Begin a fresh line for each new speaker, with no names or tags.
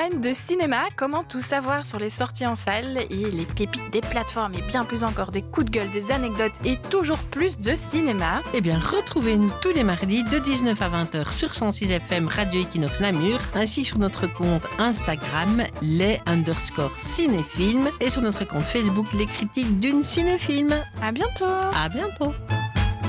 fans de cinéma, comment tout savoir sur les sorties en salle et les pépites des plateformes et bien plus encore des coups de gueule, des anecdotes et toujours plus de cinéma?
Eh bien, retrouvez-nous tous les mardis de 19 à 20h sur 106 FM Radio Equinox Namur, ainsi sur notre compte Instagram les_cinéphiles et sur notre compte Facebook Les Critiques d'une cinéfilm.
À bientôt!
À bientôt!